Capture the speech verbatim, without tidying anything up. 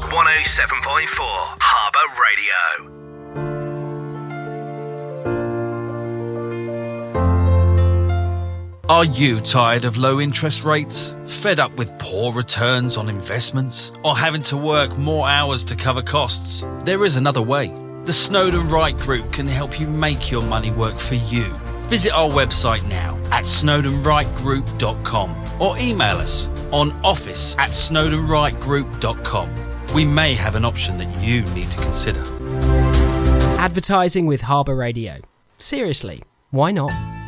one oh seven point four Harbour Radio. Are you tired of low interest rates, fed up with poor returns on investments, or having to work more hours to cover costs? There is another way. The Snowden Wright Group can help you make your money work for you. Visit our website now at snowden wright group dot com or email us on office at snowden wright group dot com. We may have an option that you need to consider. Advertising with Harbour Radio. Seriously, why not?